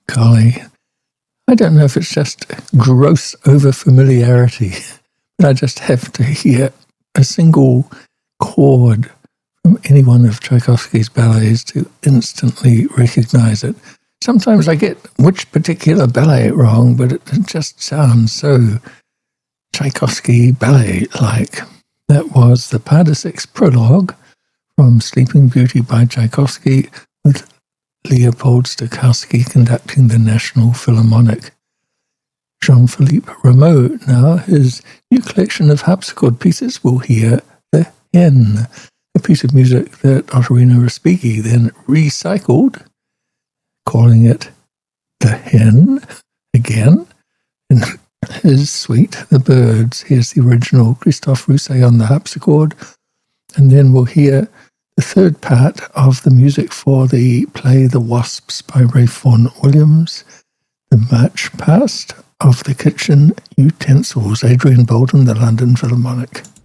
golly. I don't know if it's just gross over-familiarity, but I just have to hear a single chord from any one of Tchaikovsky's ballets to instantly recognize it. Sometimes I get which particular ballet wrong, but it just sounds so Tchaikovsky ballet-like. That was the Pas de Six prologue from Sleeping Beauty by Tchaikovsky, with Leopold Stokowski conducting the National Philharmonic. Jean-Philippe Rameau, now, his new collection of harpsichord pieces, will hear The Hen, a piece of music that Ottorino Respighi then recycled, calling it The Hen again. In his suite, The Birds, here's the original Christophe Rousset on the harpsichord, and then we'll hear the third part of the music for the play The Wasps by Ralph Vaughan Williams, the March Past of the Kitchen Utensils, Adrian Bolton, the London Philharmonic.